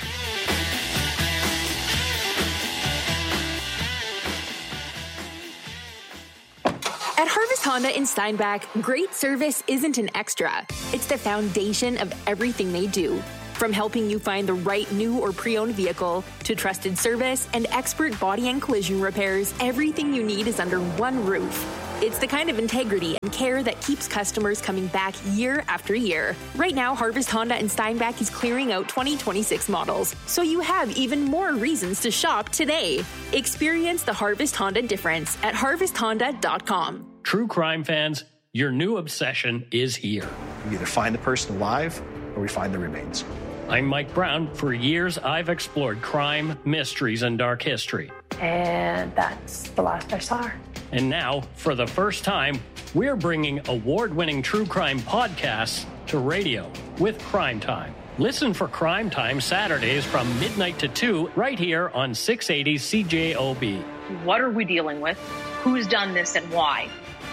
At Harvest Honda in Steinbach, great service isn't an extra. It's the foundation of everything they do. From helping you find the right new or pre-owned vehicle to trusted service and expert body and collision repairs, everything you need is under one roof. It's the kind of integrity and care that keeps customers coming back year after year. Right now, Harvest Honda in Steinbach is clearing out twenty twenty-six models, so you have even more reasons to shop today. Experience the Harvest Honda difference at harvest honda dot com. True crime fans, your new obsession is here. We either find the person alive or we find the remains. I'm Mike Brown. For years, I've explored crime, mysteries, and dark history. And that's the last I saw her. And now, for the first time, we're bringing award-winning true crime podcasts to radio with Crime Time. Listen for Crime Time Saturdays from midnight to two right here on six eighty C J O B. What are we dealing with? Who's done this and why?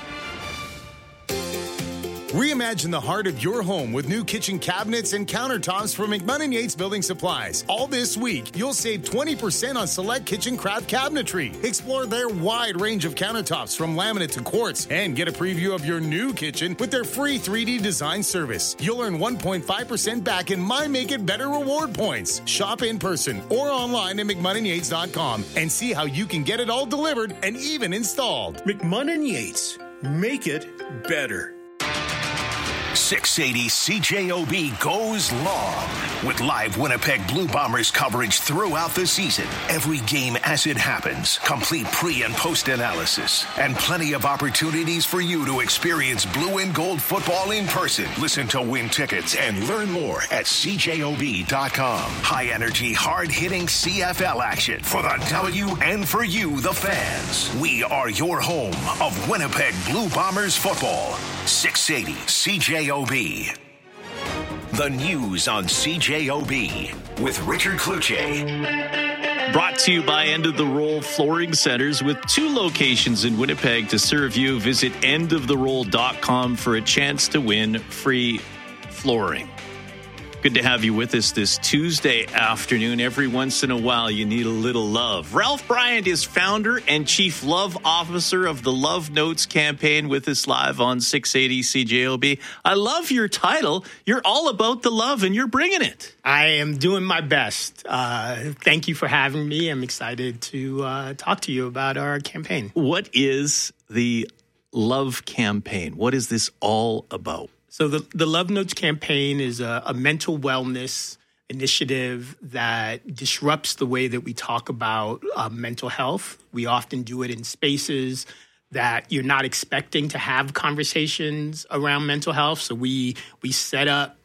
Reimagine the heart of your home with new kitchen cabinets and countertops from McMunn and Yates Building Supplies. All this week, you'll save twenty percent on select kitchen craft cabinetry. Explore their wide range of countertops from laminate to quartz and get a preview of your new kitchen with their free three D design service. You'll earn one point five percent back in My Make It Better reward points. Shop in person or online at McMunn and Yates dot com and see how you can get it all delivered and even installed. McMunn and Yates. Make it better. six eighty C J O B goes long with live Winnipeg Blue Bombers coverage throughout the season. Every game as it happens, complete pre- and post-analysis, and plenty of opportunities for you to experience blue and gold football in person. Listen to win tickets and learn more at C J O B dot com. High-energy, hard-hitting C F L action for the W and for you, the fans. We are your home of Winnipeg Blue Bombers football. six eighty C J O B. The news on C J O B with Richard Kluche. Brought to you by End of the Roll Flooring Centers with two locations in Winnipeg to serve you. Visit end of the roll dot com for a chance to win free flooring. Good to have you with us this Tuesday afternoon. Every once in a while, you need a little love. Ralph Bryant is founder and chief love officer of the Love Notes campaign with us live on six eighty C J O B. I love your title. You're all about the love, and you're bringing it. I am doing my best. Uh, thank you for having me. I'm excited to uh, talk to you about our campaign. What is the Love campaign? What is this all about? So the, the Love Notes campaign is a, a mental wellness initiative that disrupts the way that we talk about uh, mental health. We often do it in spaces that you're not expecting to have conversations around mental health. So we we set up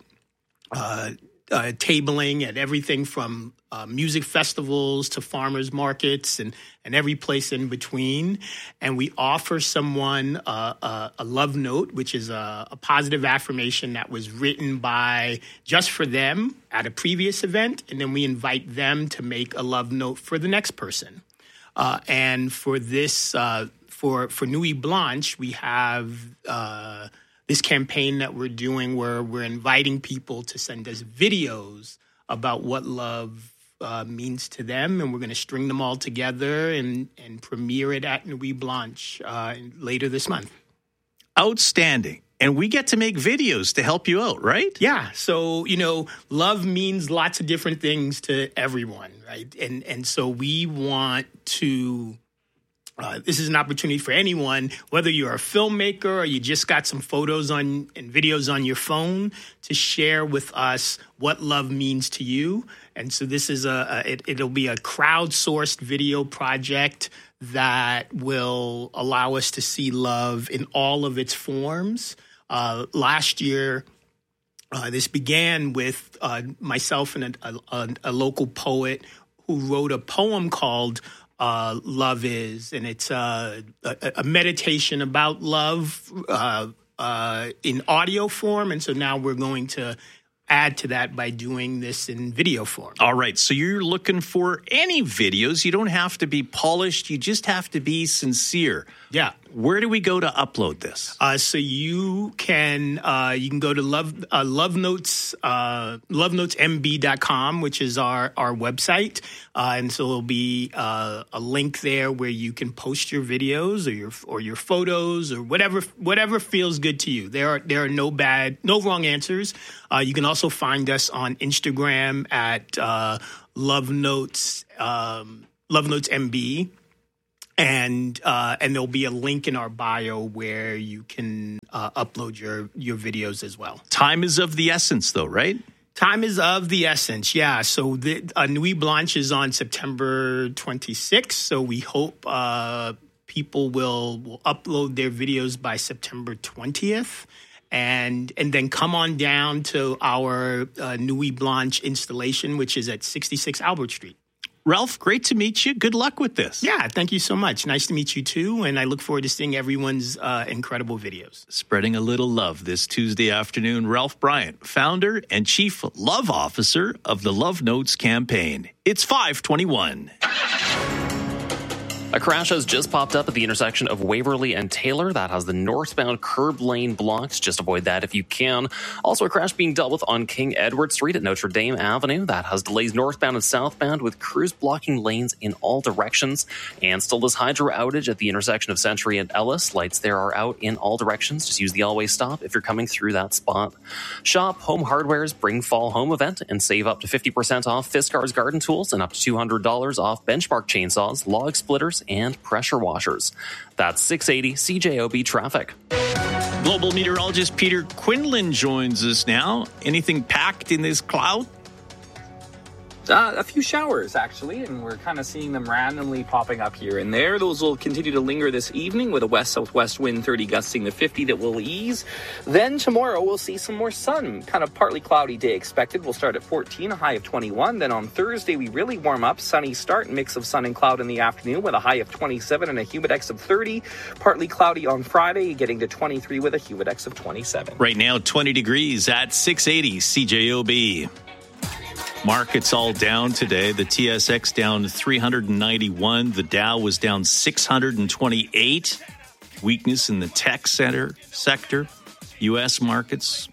uh, uh, tabling at everything from uh, music festivals to farmers markets and, and every place in between. And we offer someone uh, a, a love note, which is a, a positive affirmation that was written by just for them at a previous event. And then we invite them to make a love note for the next person. Uh, and for this, uh, for, for Nuit Blanche, we have uh, this campaign that we're doing where we're inviting people to send us videos about what love Uh, means to them, and we're going to string them all together and, and premiere it at Nuit Blanche uh, later this month. Outstanding. And we get to make videos to help you out, right? Yeah. So, you know, love means lots of different things to everyone, right? And and so we want to, uh, this is an opportunity for anyone, whether you're a filmmaker or you just got some photos on and videos on your phone, to share with us what love means to you. And so this is a, a it, it'll be a crowdsourced video project that will allow us to see love in all of its forms. Uh, last year, Uh, this began with uh, myself and a, a, a local poet who wrote a poem called uh, Love Is, and it's uh, a, a meditation about love uh, uh, in audio form, and so now we're going to add to that by doing this in video form. All right, so you're looking for any videos. You don't have to be polished. You just have to be sincere. Yeah. Where do we go to upload this? Uh, so you can uh, you can go to Love uh, Love Notes uh, love notes m b dot com, which is our our website, uh, and so there'll be uh, a link there where you can post your videos or your or your photos or whatever whatever feels good to you. There are there are no bad no wrong answers. Uh, you can also find us on Instagram at uh, Love Notes um, Love Notes M B. And uh, and there'll be a link in our bio where you can uh, upload your, your videos as well. Time is of the essence, though, right? Time is of the essence, yeah. So the uh, Nuit Blanche is on September twenty-sixth. So we hope uh, people will, will upload their videos by September twentieth. And and then come on down to our uh, Nuit Blanche installation, which is at sixty-six Albert Street. Ralph, great to meet you. Good luck with this. Yeah, thank you so much. Nice to meet you, too. And I look forward to seeing everyone's uh, incredible videos. Spreading a little love this Tuesday afternoon. Ralph Bryant, founder and chief love officer of the Love Notes campaign. It's five twenty-one. A crash has just popped up at the intersection of Waverly and Taylor. That has the northbound curb lane blocked. Just avoid that if you can. Also, a crash being dealt with on King Edward Street at Notre Dame Avenue. That has delays northbound and southbound with crews blocking lanes in all directions. And still this hydro outage at the intersection of Century and Ellis. Lights there are out in all directions. Just use the always stop if you're coming through that spot. Shop Home Hardware's Bring Fall Home event and save up to fifty percent off Fiskars garden tools and up to two hundred dollars off Benchmark chainsaws, log splitters, and pressure washers. That's six eighty C J O B traffic. Global meteorologist Peter Quinlan joins us now. Anything packed in this cloud? Uh, a few showers, actually, and we're kind of seeing them randomly popping up here and there. Those will continue to linger this evening with a west-southwest wind, thirty gusting to fifty that will ease. Then tomorrow we'll see some more sun. Kind of partly cloudy day expected. We'll start at fourteen, a high of twenty-one. Then on Thursday we really warm up. Sunny start, mix of sun and cloud in the afternoon with a high of twenty-seven and a humidex of thirty. Partly cloudy on Friday, getting to twenty-three with a humidex of twenty-seven. Right now, twenty degrees at six eighty C J O B. Markets all down today. The T S X down three hundred ninety-one. The Dow was down six hundred twenty-eight. Weakness in the tech center sector. U S markets.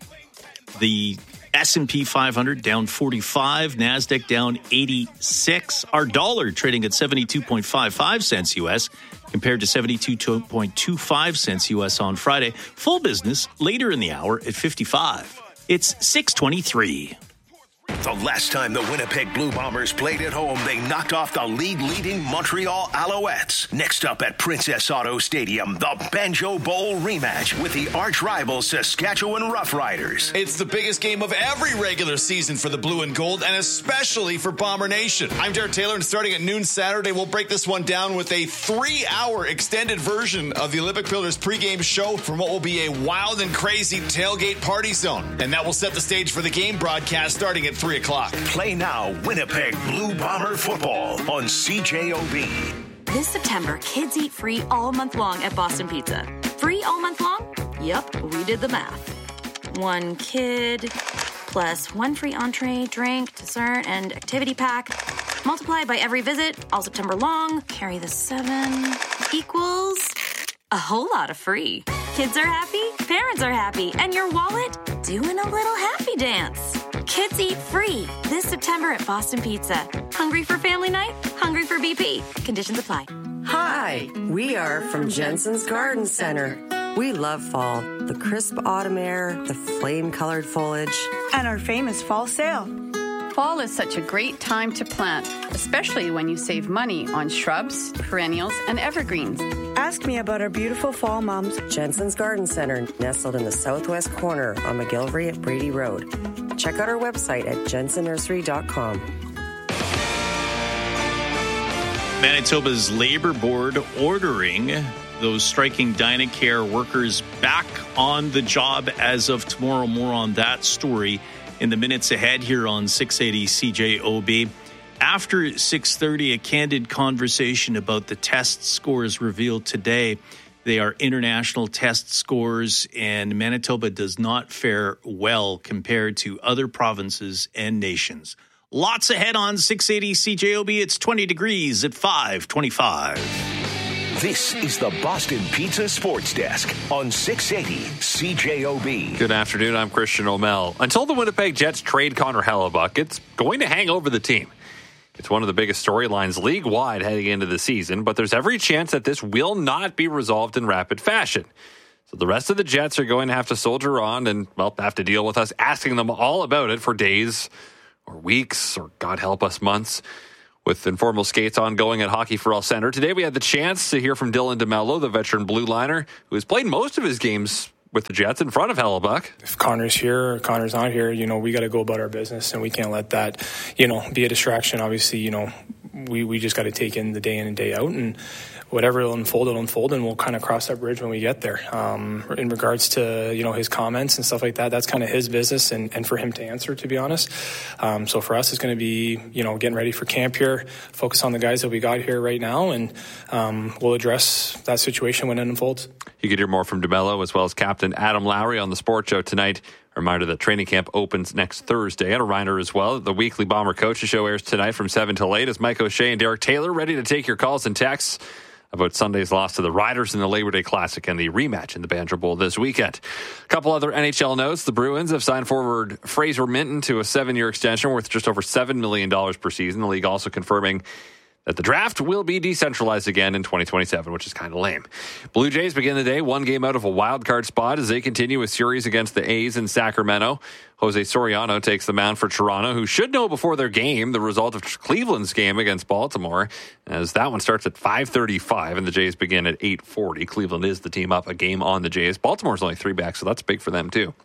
The S and P five hundred down forty-five. NASDAQ down eighty-six. Our dollar trading at seventy-two point five five cents U S compared to seventy-two point two five cents U S on Friday. Full business later in the hour at fifty-five. It's six twenty-three. The last time the Winnipeg Blue Bombers played at home, they knocked off the league-leading Montreal Alouettes. Next up at Princess Auto Stadium, the Banjo Bowl rematch with the arch-rival Saskatchewan Roughriders. It's the biggest game of every regular season for the Blue and Gold, and especially for Bomber Nation. I'm Jared Taylor, and starting at noon Saturday, we'll break this one down with a three-hour extended version of the Olympic Pillars pregame show from what will be a wild and crazy tailgate party zone. And that will set the stage for the game broadcast starting at three o'clock. Play now Winnipeg Blue Bomber football on C J O B. This September, kids eat free all month long at Boston Pizza. Free all month long? Yep, we did the math. One kid plus one free entree, drink, dessert, and activity pack. Multiply by every visit, all September long. Carry the seven equals a whole lot of free. Kids are happy, parents are happy, and your wallet doing a little happy dance. Kids eat free this September at Boston Pizza. Hungry for family night? Hungry for B P? Conditions apply. Hi, we are from Jensen's Garden Center. We love fall, the crisp autumn air, the flame-colored foliage, and our famous fall sale. Fall is such a great time to plant, especially when you save money on shrubs, perennials, and evergreens. Ask me about our beautiful fall mums. Jensen's Garden Center, nestled in the southwest corner on McGillivray at Brady Road. Check out our website at jensen nursery dot com. Manitoba's Labor Board ordering those striking Dynacare workers back on the job as of tomorrow. More on that story in the minutes ahead here on six eighty C J O B. After six thirty, a candid conversation about the test scores revealed today. They are international test scores, and Manitoba does not fare well compared to other provinces and nations. Lots ahead on six eighty C J O B. It's twenty degrees at five twenty-five. This is the Boston Pizza Sports Desk on six eighty C J O B. Good afternoon. I'm Christian O'Mell. Until the Winnipeg Jets trade Connor Hellebuck, it's going to hang over the team. It's one of the biggest storylines league-wide heading into the season, but there's every chance that this will not be resolved in rapid fashion. So the rest of the Jets are going to have to soldier on and, well, have to deal with us asking them all about it for days or weeks or, God help us, months. With informal skates ongoing at Hockey for All Center. Today we had the chance to hear from Dylan DeMello, the veteran blue liner, who has played most of his games with the Jets in front of Hellebuck. If Connor's here or Connor's not here, you know, we got to go about our business, and we can't let that, you know, be a distraction. Obviously, you know, we, we just got to take in the day in and day out, and whatever will unfold, it'll unfold, and we'll kind of cross that bridge when we get there. Um, in regards to, you know, his comments and stuff like that, that's kind of his business, and, and for him to answer, to be honest. Um, so for us, it's going to be, you know, getting ready for camp here, focus on the guys that we got here right now, and um, we'll address that situation when it unfolds. You can hear more from DeMello as well as Captain Adam Lowry on the Sports Show tonight. A reminder that training camp opens next Thursday. And a reminder as well, the weekly Bomber Coaches Show airs tonight from seven till eight as Mike O'Shea and Derek Taylor ready to take your calls and texts about Sunday's loss to the Riders in the Labor Day Classic and the rematch in the Banjo Bowl this weekend. A couple other N H L notes. The Bruins have signed forward Fraser Minton to a seven-year extension worth just over seven million dollars per season. The league also confirming that the draft will be decentralized again in twenty twenty-seven, which is kind of lame. Blue Jays begin the day one game out of a wild card spot as they continue a series against the A's in Sacramento. Jose Soriano takes the mound for Toronto, who should know before their game the result of Cleveland's game against Baltimore, as that one starts at five thirty-five and the Jays begin at eight forty. Cleveland is the team up a game on the Jays. Baltimore's only three back, so that's big for them too.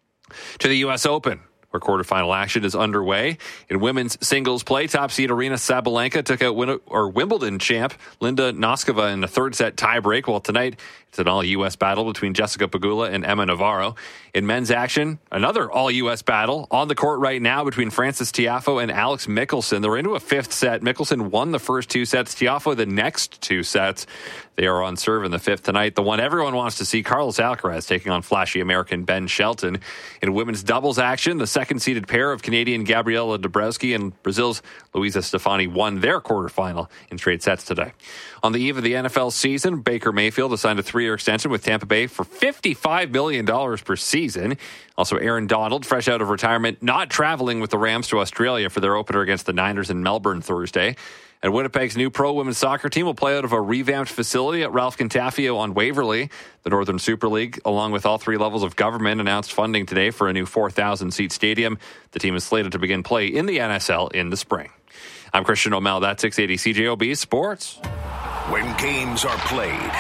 To the U S Open, where quarterfinal action is underway. In women's singles play, top seed Aryna Sabalenka took out Win- or Wimbledon champ Linda Noskova in the third set tiebreak, while tonight it's an all-U S battle between Jessica Pegula and Emma Navarro. In men's action, another all-U S battle on the court right now between Frances Tiafoe and Alex Mickelson. They're into a fifth set. Mickelson won the first two sets, Tiafoe the next two sets. They are on serve in the fifth tonight. The one everyone wants to see, Carlos Alcaraz taking on flashy American Ben Shelton. In women's doubles action, the second-seeded pair of Canadian Gabriela Dabrowski and Brazil's Luisa Stefani won their quarterfinal in straight sets today. On the eve of the N F L season, Baker Mayfield has signed a three-year extension with Tampa Bay for fifty-five million dollars per season. Also, Aaron Donald, fresh out of retirement, not traveling with the Rams to Australia for their opener against the Niners in Melbourne Thursday. And Winnipeg's new pro women's soccer team will play out of a revamped facility at Ralph Contafio on Waverley. The Northern Super League, along with all three levels of government, announced funding today for a new four thousand seat stadium. The team is slated to begin play in the N S L in the spring. I'm Christian O'Mell. That's six eighty C J O B Sports. When games are played,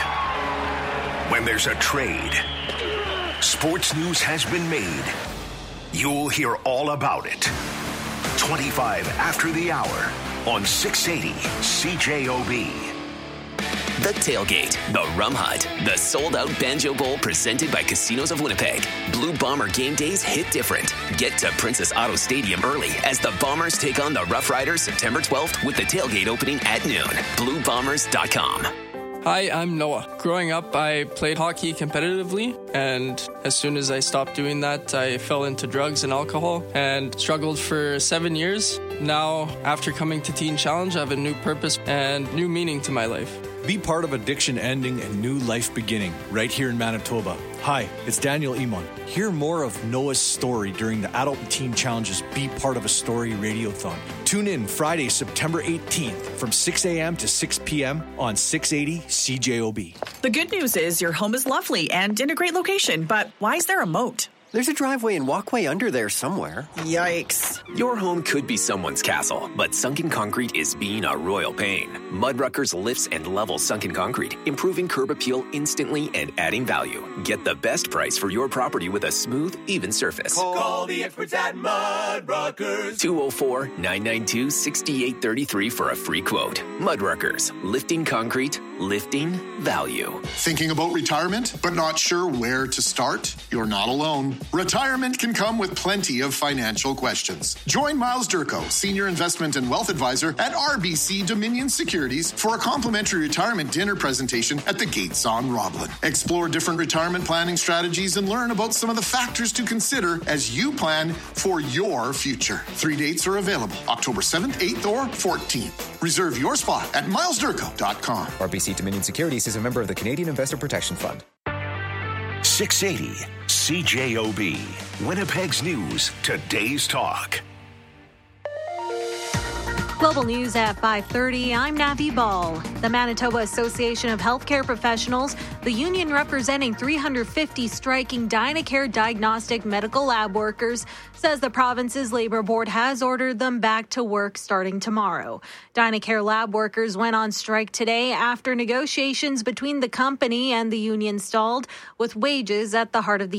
when there's a trade, sports news has been made. You'll hear all about it. twenty-five after the hour on six eighty C J O B. The Tailgate, the Rum Hut, the sold-out Banjo Bowl presented by Casinos of Winnipeg. Blue Bomber game days hit different. Get to Princess Auto Stadium early as the Bombers take on the Rough Riders September twelfth with the tailgate opening at noon. blue bombers dot com. Hi, I'm Noah. Growing up, I played hockey competitively, and as soon as I stopped doing that, I fell into drugs and alcohol and struggled for seven years. Now, after coming to Teen Challenge, I have a new purpose and new meaning to my life. Be part of addiction ending and new life beginning right here in Manitoba. Hi, it's Daniel Emon. Hear more of Noah's story during the Adult and Teen Challenge's Be Part of a Story Radiothon. Tune in Friday, September eighteenth from six a.m. to six p.m. on six eighty C J O B. The good news is your home is lovely and in a great location, but why is there a moat? There's a driveway and walkway under there somewhere. Yikes. Your home could be someone's castle, but sunken concrete is being a royal pain. Mudruckers lifts and levels sunken concrete, improving curb appeal instantly and adding value. Get the best price for your property with a smooth, even surface. Call the experts at Mudruckers. two oh four, nine nine two, six eight three three for a free quote. Mudruckers, lifting concrete, lifting value. Thinking about retirement, but not sure where to start? You're not alone. Retirement can come with plenty of financial questions. Join Miles Durko, Senior Investment and Wealth Advisor at R B C Dominion Securities, for a complimentary retirement dinner presentation at the Gates on Roblin. Explore different retirement planning strategies and learn about some of the factors to consider as you plan for your future. Three dates are available, October seventh, eighth, or fourteenth. Reserve your spot at miles durko dot com. R B C Dominion Securities is a member of the Canadian Investor Protection Fund. six eighty C J O B, Winnipeg's News, Today's Talk. Global News at five thirty. I'm Navi Ball. The Manitoba Association of Healthcare Professionals, the union representing three hundred fifty striking Dynacare diagnostic medical lab workers, says the province's labor board has ordered them back to work starting tomorrow. Dynacare lab workers went on strike today after negotiations between the company and the union stalled, with wages at the heart of the